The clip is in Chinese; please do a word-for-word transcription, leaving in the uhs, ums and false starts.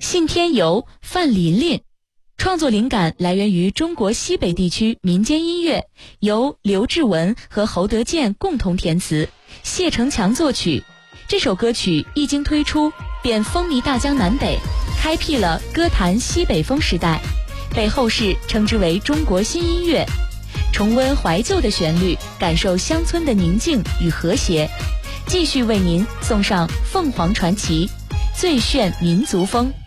信天游，范琳琳。创作灵感来源于中国西北地区民间音乐，由刘志文和侯德健共同填词，谢成强作曲。这首歌曲一经推出，便风靡大江南北，开辟了歌坛西北风时代，被后世称之为中国新音乐。重温怀旧的旋律，感受乡村的宁静与和谐。继续为您送上凤凰传奇，最炫民族风。